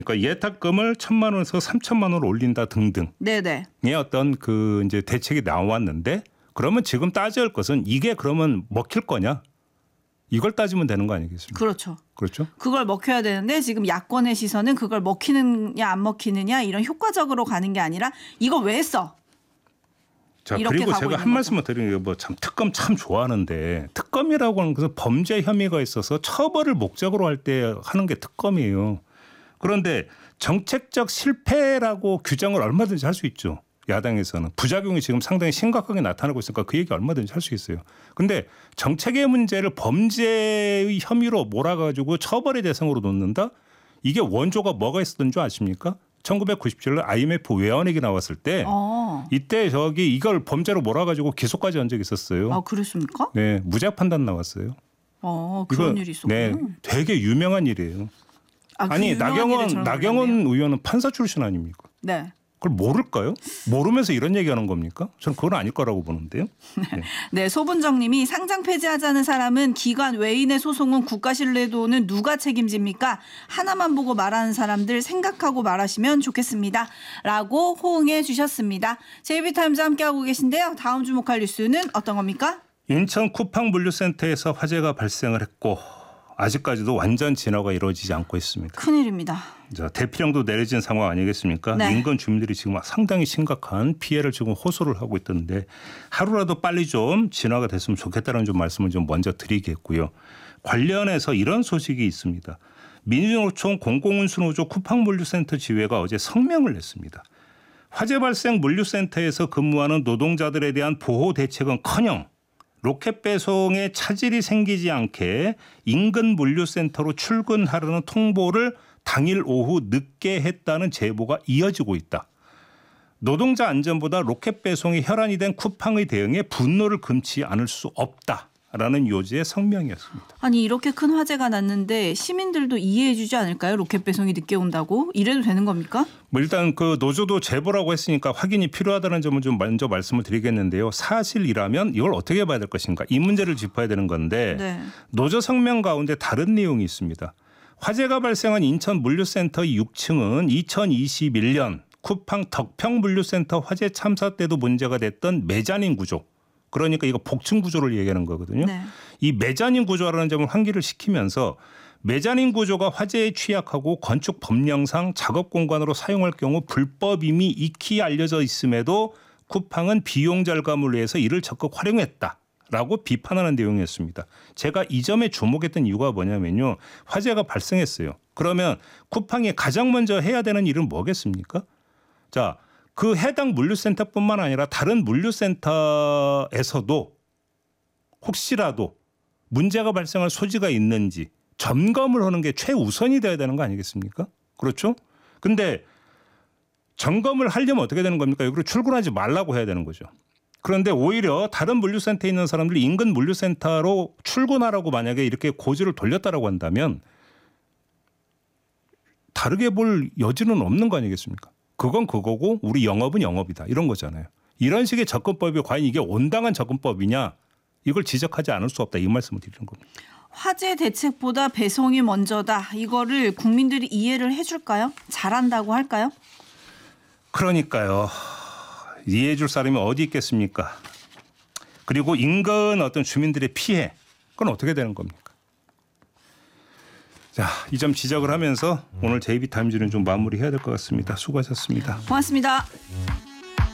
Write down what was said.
그러니까 예탁금을 1,000만 원에서 3,000만 원을 올린다 등등의 네네. 어떤 그 이제 대책이 나왔는데 그러면 지금 따져야 할 것은 이게 그러면 먹힐 거냐? 이걸 따지면 되는 거 아니겠습니까? 그렇죠. 그렇죠. 그걸 먹혀야 되는데 지금 야권의 시선은 그걸 먹히느냐 안 먹히느냐 이런 효과적으로 가는 게 아니라 이거 왜 했어? 자, 이렇게 그리고 가고 제가 있는 한 말씀을 드리는 게 뭐 참 특검 참 좋아하는데 특검이라고 하는 것은 범죄 혐의가 있어서 처벌을 목적으로 할 때 하는 게 특검이에요. 그런데 정책적 실패라고 규정을 얼마든지 할 수 있죠. 야당에서는 부작용이 지금 상당히 심각하게 나타나고 있으니까 그 얘기 얼마든지 할 수 있어요. 그런데 정책의 문제를 범죄의 혐의로 몰아가지고 처벌의 대상으로 놓는다? 이게 원조가 뭐가 있었던 줄 아십니까? 1997년 IMF 외환위기 나왔을 때 이때 이걸 범죄로 몰아가지고 기소까지 한 적이 있었어요. 아, 그랬습니까? 네, 무죄 판단 나왔어요. 그런 일이 있었군요. 네, 되게 유명한 일이에요. 아니 나경원 의원은 판사 출신 아닙니까? 네. 그걸 모를까요? 모르면서 이런 얘기하는 겁니까? 저는 그건 아닐 거라고 보는데요. 네. 네, 소분정님이 상장 폐지하자는 사람은 기관 외인의 소송은 국가 신뢰도는 누가 책임집니까? 하나만 보고 말하는 사람들 생각하고 말하시면 좋겠습니다. 라고 호응해 주셨습니다. JB타임즈 함께하고 계신데요. 다음 주목할 뉴스는 어떤 겁니까? 인천 쿠팡 물류센터에서 화재가 발생을 했고 아직까지도 완전 진화가 이루어지지 않고 있습니다. 큰일입니다. 자, 대피령도 내려진 상황 아니겠습니까? 네. 인근 주민들이 지금 상당히 심각한 피해를 지금 호소를 하고 있던데 하루라도 빨리 좀 진화가 됐으면 좋겠다는 좀 말씀을 좀 먼저 드리겠고요. 관련해서 이런 소식이 있습니다. 민주노총 공공운수노조 쿠팡물류센터 지회가 어제 성명을 냈습니다. 화재 발생 물류센터에서 근무하는 노동자들에 대한 보호 대책은커녕 로켓 배송에 차질이 생기지 않게 인근 물류센터로 출근하라는 통보를 당일 오후 늦게 했다는 제보가 이어지고 있다. 노동자 안전보다 로켓 배송이 혈안이 된 쿠팡의 대응에 분노를 금치 않을 수 없다라는 요지의 성명이었습니다. 아니 이렇게 큰 화재가 났는데 시민들도 이해해 주지 않을까요? 로켓 배송이 늦게 온다고? 이래도 되는 겁니까? 뭐 일단 그 노조도 제보라고 했으니까 확인이 필요하다는 점을 좀 먼저 말씀을 드리겠는데요. 사실이라면 이걸 어떻게 봐야 될 것인가? 이 문제를 짚어야 되는 건데 네. 노조 성명 가운데 다른 내용이 있습니다. 화재가 발생한 인천 물류센터 6층은 2021년 쿠팡 덕평 물류센터 화재 참사 때도 문제가 됐던 메자닌 구조. 그러니까 이거 복층 구조를 얘기하는 거거든요. 네. 이 메자닌 구조라는 점을 환기를 시키면서 메자닌 구조가 화재에 취약하고 건축 법령상 작업 공간으로 사용할 경우 불법임이 익히 알려져 있음에도 쿠팡은 비용 절감을 위해서 이를 적극 활용했다. 라고 비판하는 내용이었습니다. 제가 이 점에 주목했던 이유가 뭐냐면요. 화재가 발생했어요. 그러면 쿠팡이 가장 먼저 해야 되는 일은 뭐겠습니까? 자, 그 해당 물류센터뿐만 아니라 다른 물류센터에서도 혹시라도 문제가 발생할 소지가 있는지 점검을 하는 게 최우선이 돼야 되는 거 아니겠습니까? 그렇죠? 근데 점검을 하려면 어떻게 되는 겁니까? 여기로 출근하지 말라고 해야 되는 거죠. 그런데 오히려 다른 물류센터에 있는 사람들이 인근 물류센터로 출근하라고 만약에 이렇게 고지를 돌렸다라고 한다면 다르게 볼 여지는 없는 거 아니겠습니까? 그건 그거고 우리 영업은 영업이다. 이런 거잖아요. 이런 식의 접근법이 과연 이게 온당한 접근법이냐 이걸 지적하지 않을 수 없다. 이 말씀을 드리는 겁니다. 화재 대책보다 배송이 먼저다. 이거를 국민들이 이해를 해줄까요? 잘한다고 할까요? 그러니까요. 이해해 줄 사람이 어디 있겠습니까? 그리고 인근 어떤 주민들의 피해 그건 어떻게 되는 겁니까? 자, 이 점 지적을 하면서 오늘 JB타임즈는 좀 마무리해야 될 것 같습니다. 수고하셨습니다. 고맙습니다.